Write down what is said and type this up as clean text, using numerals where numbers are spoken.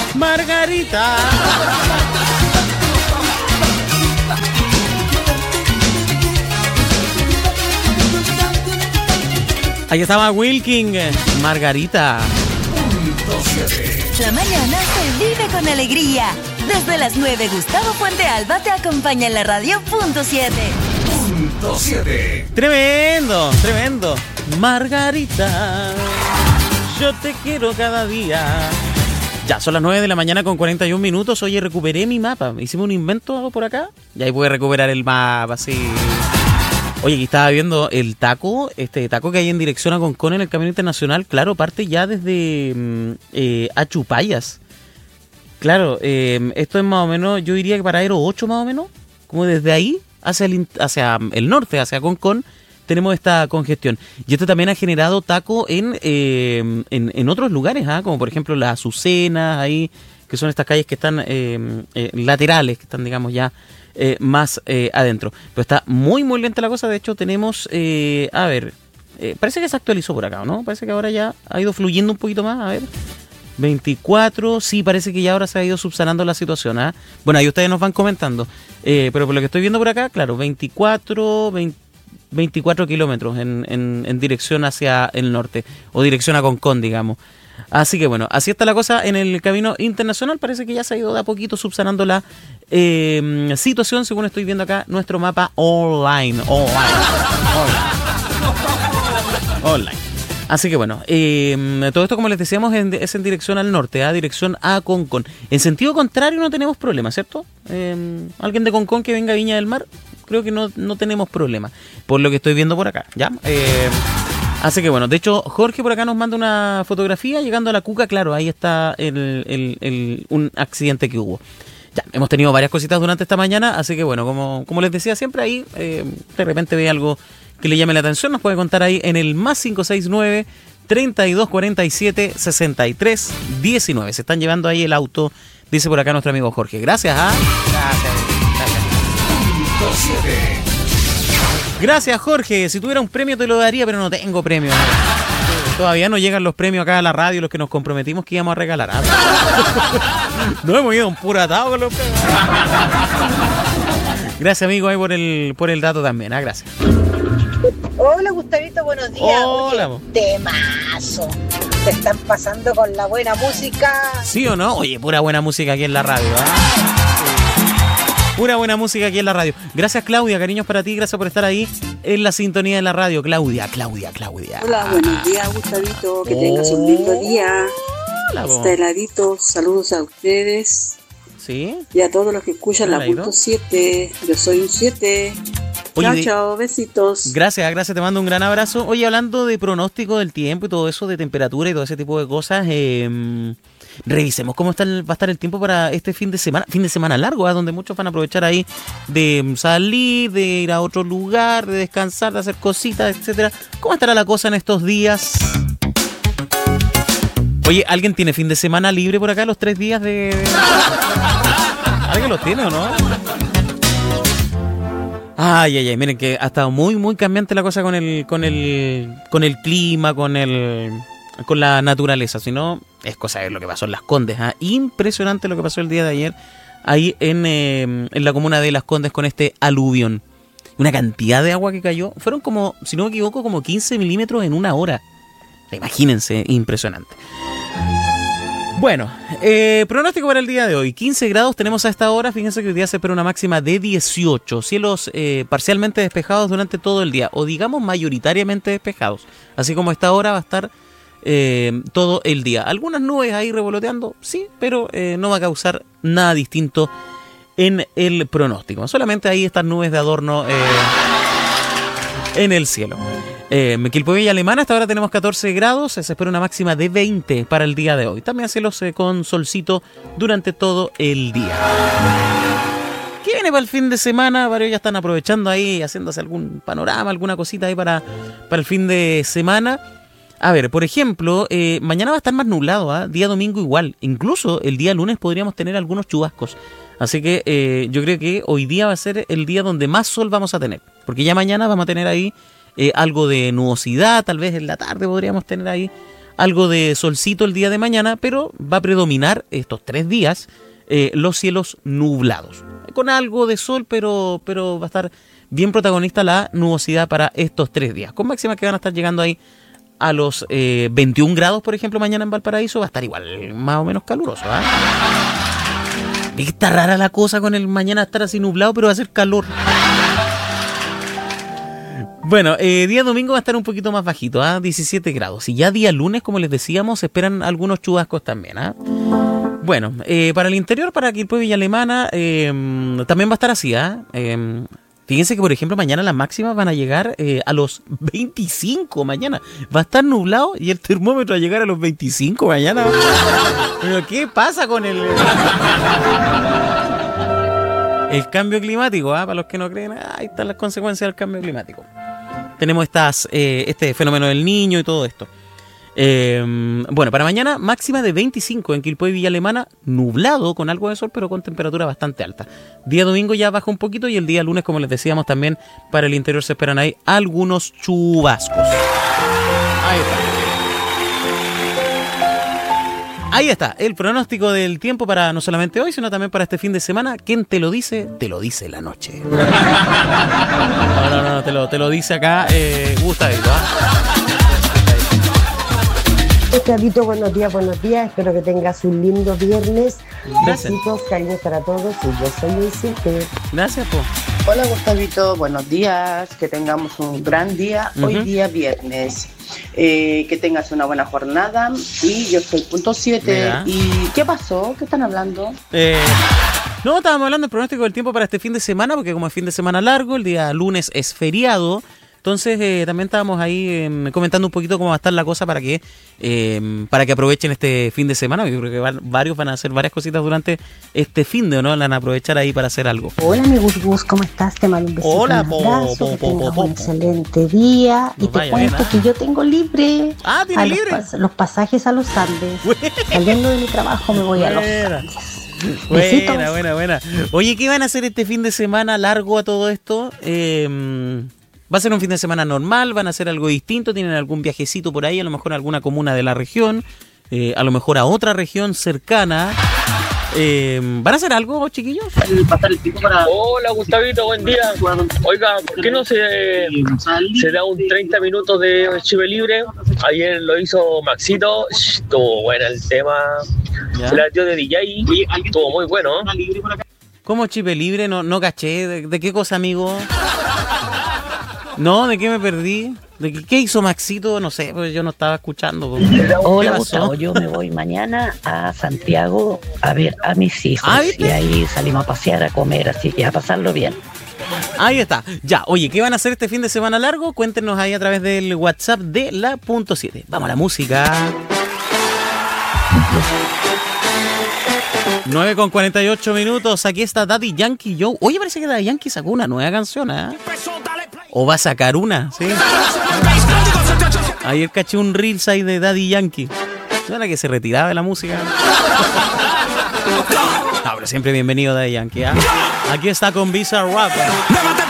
Margarita. Ahí estaba Wilking, Margarita. La mañana se vive con alegría. Desde las 9, Gustavo Puente Alba te acompaña en la radio. Punto 7. Tremendo, tremendo. Margarita, yo te quiero cada día. Ya son las 9 de la mañana con 41 minutos. Oye, recuperé mi mapa. Hicimos un invento por acá. Y ahí pude recuperar el mapa, sí. Oye, aquí estaba viendo el taco, este taco que hay en dirección a Concón en el Camino Internacional. Claro, parte ya desde Achupayas. Claro, esto es más o menos, yo diría que para Aero 8 más o menos. Como desde ahí hacia el norte, hacia Concón, tenemos esta congestión. Y esto también ha generado taco en otros lugares, como por ejemplo las Azucenas, ahí, que son estas calles que están laterales, que están, digamos, ya más adentro. Pero está muy, muy lenta la cosa. De hecho, tenemos, parece que se actualizó por acá, ¿no? Parece que ahora ya ha ido fluyendo un poquito más, a ver. 24, sí, parece que ya ahora se ha ido subsanando la situación, ¿ah? Bueno, ahí ustedes nos van comentando. Pero por lo que estoy viendo por acá, claro, 24 kilómetros en dirección hacia el norte, o dirección a Concón, digamos. Así que bueno, así está la cosa en el Camino Internacional. Parece que ya se ha ido de a poquito subsanando la situación, según estoy viendo acá nuestro mapa online. Así que bueno, todo esto, como les decíamos, es en dirección al norte, dirección a Concón. En sentido contrario no tenemos problema, ¿cierto? Alguien de Concón que venga a Viña del Mar, creo que no tenemos problema, por lo que estoy viendo por acá, ¿ya? Así que bueno, de hecho, Jorge por acá nos manda una fotografía llegando a la Cuca. Claro, ahí está un accidente que hubo. Ya, hemos tenido varias cositas durante esta mañana, así que bueno, como les decía siempre, ahí de repente ve algo que le llame la atención, nos puede contar ahí en el más 569 3247 6319. Se están llevando ahí el auto, dice por acá nuestro amigo Jorge. Gracias, Gracias, Jorge. Si tuviera un premio te lo daría, pero no tengo premio. Todavía no llegan los premios acá a la radio, los que nos comprometimos que íbamos a regalar. No hemos ido un puro atado con los premios. Gracias, amigo, ahí por el dato también. Gracias. Hola, Gustavito, buenos días. Hola. Oye, temazo. Te están pasando con la buena música. ¿Sí o no? Oye, pura buena música aquí en la radio, Pura buena música aquí en la radio. Gracias, Claudia, cariños para ti. Gracias por estar ahí en la sintonía de la radio. Claudia. Hola, buenos días, Gustavito. Que tengas un lindo día. Hola, está heladito. Saludos a ustedes. ¿Sí? Y a todos los que escuchan la punto 7. Yo soy un 7. Oye, chao, besitos. Gracias, te mando un gran abrazo. Oye, hablando de pronóstico del tiempo y todo eso, de temperatura y todo ese tipo de cosas, revisemos cómo va a estar el tiempo para este fin de semana largo, donde muchos van a aprovechar ahí de salir, de ir a otro lugar, de descansar, de hacer cositas, etcétera. ¿Cómo estará la cosa en estos días? Oye, ¿alguien tiene fin de semana libre por acá los 3 días de...? ¿Alguien los tiene o no? Ay, miren que ha estado muy, muy cambiante la cosa con el clima, con la naturaleza. Si no, es cosa de ver lo que pasó en Las Condes. Impresionante lo que pasó el día de ayer ahí en la comuna de Las Condes con este aluvión. Una cantidad de agua que cayó. Fueron como, si no me equivoco, como 15 milímetros en una hora. Imagínense, impresionante. Bueno, pronóstico para el día de hoy. 15 grados tenemos a esta hora. Fíjense que hoy día se espera una máxima de 18. Cielos parcialmente despejados durante todo el día. O digamos mayoritariamente despejados. Así como a esta hora va a estar todo el día. Algunas nubes ahí revoloteando, sí, pero no va a causar nada distinto en el pronóstico. Solamente ahí estas nubes de adorno en el cielo. Quilpué y Alemana, hasta ahora tenemos 14 grados, se espera una máxima de 20 para el día de hoy. También cielos con solcito durante todo el día. ¿Qué viene para el fin de semana? Varios ya están aprovechando ahí, haciéndose algún panorama, alguna cosita ahí para el fin de semana. A ver, por ejemplo, mañana va a estar más nublado, día domingo igual. Incluso el día lunes podríamos tener algunos chubascos. Así que yo creo que hoy día va a ser el día donde más sol vamos a tener. Porque ya mañana vamos a tener ahí algo de nubosidad, tal vez en la tarde podríamos tener ahí algo de solcito el día de mañana, pero va a predominar estos 3 días los cielos nublados. Con algo de sol, pero va a estar bien protagonista la nubosidad para estos 3 días. Con máximas que van a estar llegando ahí a los 21 grados, por ejemplo, mañana en Valparaíso. Va a estar igual, más o menos caluroso. Está rara la cosa con el mañana estar así nublado, pero va a ser calor. Bueno, día domingo va a estar un poquito más bajito, 17 grados. Y ya día lunes, como les decíamos, se esperan algunos chubascos también. Bueno, para el interior, para Quilpué, Villa Alemana, también va a estar así. Fíjense que, por ejemplo, mañana las máximas van a llegar a los 25 mañana. Va a estar nublado y el termómetro va a llegar a los 25 mañana. ¿Pero qué pasa con el cambio climático? Para los que no creen, ahí están las consecuencias del cambio climático. Tenemos este fenómeno del Niño y todo esto. Bueno, para mañana máxima de 25 en Quilpué y Villa Alemana, nublado con algo de sol, pero con temperatura bastante alta. Día domingo ya baja un poquito y el día lunes, como les decíamos, también para el interior se esperan ahí algunos chubascos. Ahí está, el pronóstico del tiempo para no solamente hoy, sino también para este fin de semana. ¿Quién te lo dice? Te lo dice la noche. No, te lo dice acá Gustavito. Gustavito, buenos días. Espero que tengas un lindo viernes. Besitos, cariños para todos. Y yo soy un 7. Gracias, po. Hola, Gustavito, buenos días. Que tengamos un gran día. Hoy día viernes. Que tengas una buena jornada. Y yo soy punto 7. ¿Y qué pasó? ¿Qué están hablando? No, estábamos hablando del pronóstico del tiempo para este fin de semana, porque como es fin de semana largo, el día lunes es feriado. Entonces también estábamos ahí comentando un poquito cómo va a estar la cosa para que aprovechen este fin de semana. Yo creo que varios van a hacer varias cositas durante este fin de, ¿no? Van a aprovechar ahí para hacer algo. Hola, mi Gus, ¿cómo estás? Te mando un besito. Hola, un abrazo, que tengas un excelente día. Y te cuento que yo tengo libre. ¿tiene libre? Los pasajes a los Andes. Saliendo de mi trabajo me voy a los Andes. Buena. Oye, ¿qué van a hacer este fin de semana largo a todo esto? ¿Va a ser un fin de semana normal? ¿Van a hacer algo distinto? ¿Tienen algún viajecito por ahí? A lo mejor a alguna comuna de la región, a lo mejor a otra región cercana. ¿Van a hacer algo, chiquillos? Hola, Gustavito, buen día. Oiga, ¿por qué no se da un 30 minutos de Chile Libre? Ayer lo hizo Maxito, estuvo bueno el tema. Se la dio de DJ, estuvo muy bueno. ¿Cómo Chile Libre? No caché. ¿De qué cosa, amigo? No, ¿de qué me perdí? ¿De qué hizo Maxito? No sé, pues yo no estaba escuchando. Hola, Gustavo, yo me voy mañana a Santiago a ver a mis hijos. Y ahí salimos a pasear, a comer, así que a pasarlo bien. Ahí está. Ya, oye, ¿qué van a hacer este fin de semana largo? Cuéntenos ahí a través del WhatsApp de la punto 7. Vamos a la música. 9:48. Aquí está Daddy Yankee Joe. Oye, parece que Daddy Yankee sacó una nueva canción, O va a sacar una, ¿sí? Ayer caché un Reels ahí de Daddy Yankee. ¿No era que se retiraba de la música? No, pero siempre bienvenido Daddy Yankee, Aquí está con Visa Rap.